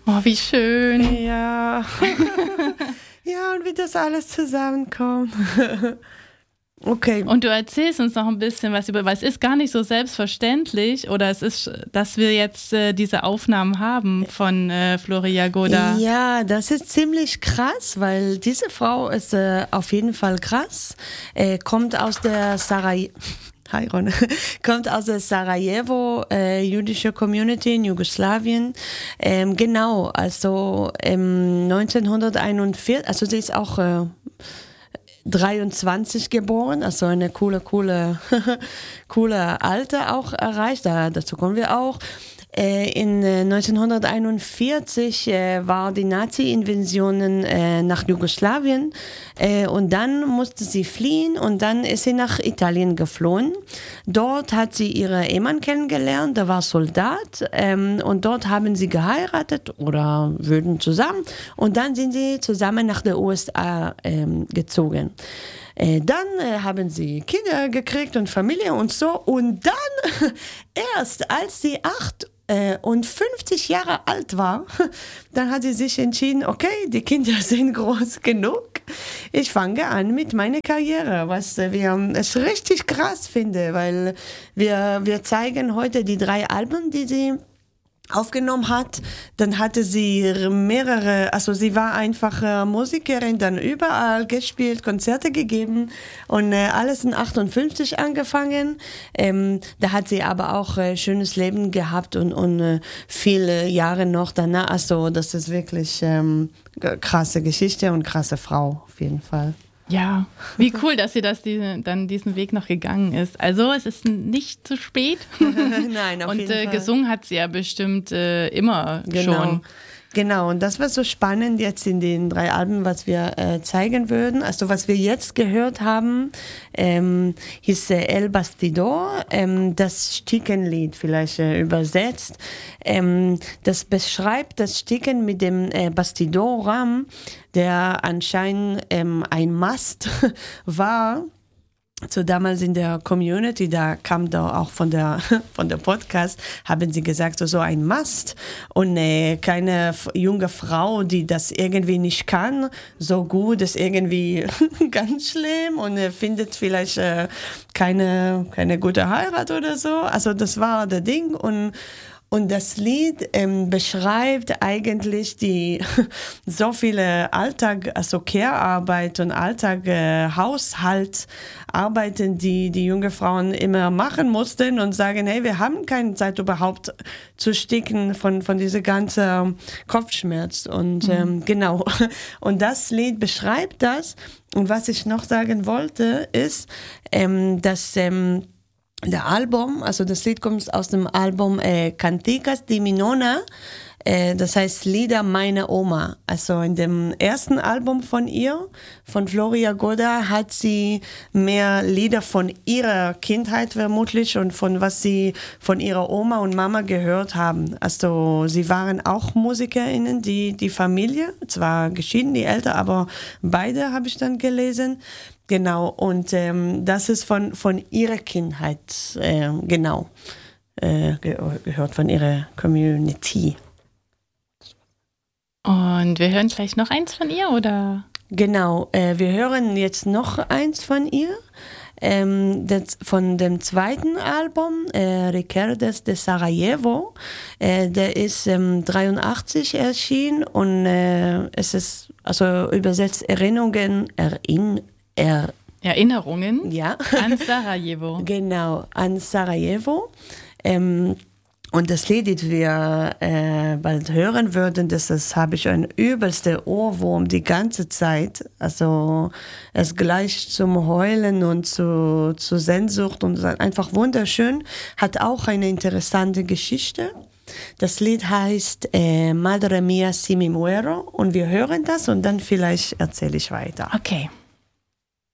Oh, wie schön. Ja. Ja, und wie das alles zusammenkommt. Okay. Und du erzählst uns noch ein bisschen was über, weil es ist gar nicht so selbstverständlich oder es ist, dass wir jetzt diese Aufnahmen haben von Flori Jagoda. Ja, das ist ziemlich krass, weil diese Frau ist auf jeden Fall krass. Kommt aus der Hi Ron. Kommt aus der Sarajevo jüdische Community in Jugoslawien. Genau, also 1941, also sie ist auch 23 geboren, also eine coole Alter auch erreicht, dazu kommen wir auch. In 1941 war die Nazi-Invasion nach Jugoslawien und dann musste sie fliehen und dann ist sie nach Italien geflohen. Dort hat sie ihren Ehemann kennengelernt, der war Soldat und dort haben sie geheiratet oder würden zusammen und dann sind sie zusammen nach den USA gezogen. Dann haben sie Kinder gekriegt und Familie und so und dann erst als sie 50 Jahre alt war, dann hat sie sich entschieden, okay, die Kinder sind groß genug. Ich fange an mit meiner Karriere, was ich richtig krass finde, weil wir zeigen heute die 3 Alben, die sie aufgenommen hat. Dann hatte sie mehrere, also sie war einfach Musikerin, dann überall gespielt, Konzerte gegeben und alles in 58 angefangen. Da hat sie aber auch schönes Leben gehabt und viele Jahre noch danach. Also das ist wirklich krasse Geschichte und krasse Frau auf jeden Fall. Ja, wie cool, dass sie dann diesen Weg noch gegangen ist. Also es ist nicht zu spät. Nein, auf jeden Fall. Und gesungen hat sie ja bestimmt immer schon. Genau, und das war so spannend jetzt in den 3 Alben, was wir zeigen würden. Also was wir jetzt gehört haben, hieß El Bastidor, das Stickenlied vielleicht übersetzt. Das beschreibt das Sticken mit dem Bastidor-Ram, der anscheinend ein Mast war. So damals in der Community, da kam da auch von der Podcast, haben sie gesagt, so ein Mast und keine junge Frau, die das irgendwie nicht kann, so gut, ist irgendwie ganz schlimm und findet vielleicht keine gute Heirat oder so. Also das war der Ding und das Lied beschreibt eigentlich so viele Alltag, also Care-Arbeit und Haushaltsarbeiten, die junge Frauen immer machen mussten und sagen, hey, wir haben keine Zeit überhaupt zu sticken von dieser ganzen Kopfschmerz und genau. Und das Lied beschreibt das. Und was ich noch sagen wollte, ist, dass der Album, also das Lied kommt aus dem Album Canticas de mi Nonna, das heißt Lieder meiner Oma. Also in dem ersten Album von ihr, von Flori Jagoda, hat sie mehr Lieder von ihrer Kindheit vermutlich und von was sie von ihrer Oma und Mama gehört haben. Also sie waren auch MusikerInnen, die Familie, zwar geschieden, die Eltern, aber beide habe ich dann gelesen. Genau, und das ist von ihrer Kindheit, gehört von ihrer Community. Und wir hören gleich noch eins von ihr, oder? Genau, wir hören jetzt noch eins von ihr, von dem zweiten Album, Recuerdos de Sarajevo. Der ist 83 erschienen und es ist also übersetzt Erinnerungen, ja. An Sarajevo. Genau, an Sarajevo. Und das Lied, das wir bald hören würden, das habe ich ein übelster Ohrwurm die ganze Zeit. Also es gleicht zum Heulen und zu Sehnsucht und einfach wunderschön. Hat auch eine interessante Geschichte. Das Lied heißt Madre mia si me muero und wir hören das und dann vielleicht erzähle ich weiter. Okay.